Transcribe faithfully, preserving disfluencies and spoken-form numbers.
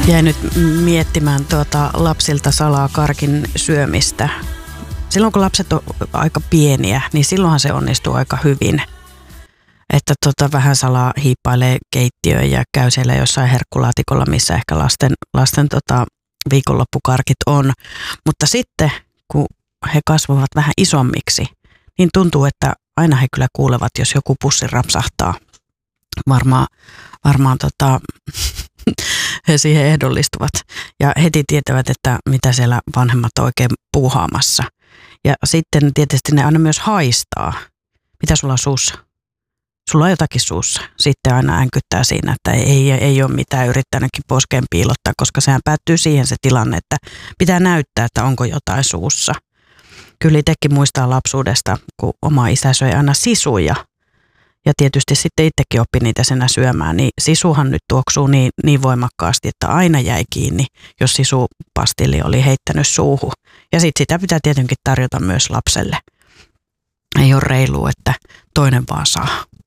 Jäi nyt miettimään tuota lapsilta salaa karkin syömistä. Silloin kun lapset on aika pieniä, niin silloinhan se onnistuu aika hyvin. Että tota, vähän salaa hiippailee keittiöön ja käy siellä jossain herkkulaatikolla, missä ehkä lasten, lasten tota, viikonloppukarkit on. Mutta sitten, kun he kasvavat vähän isommiksi, niin tuntuu, että aina he kyllä kuulevat, jos joku pussi rapsahtaa. Varmaan, varmaan tota, he siihen ehdollistuvat ja heti tietävät, että mitä siellä vanhemmat on oikein puuhaamassa. Ja sitten tietysti ne aina myös haistaa. Mitä sulla on suussa? Sulla on jotakin suussa. Sitten aina änkyttää siinä, että ei, ei ole mitään yrittänytkin poskeen piilottaa, koska sehän päättyy siihen se tilanne, että pitää näyttää, että onko jotain suussa. Kyllä itsekin muistaa lapsuudesta, kun oma isä söi aina sisuja. Ja tietysti sitten itsekin oppi niitä senä syömään, niin sisuhan nyt tuoksuu niin, niin voimakkaasti, että aina jäi kiinni, jos sisupastilli oli heittänyt suuhun. Ja sitten sitä pitää tietenkin tarjota myös lapselle. Ei ole reilua, että toinen vaan saa.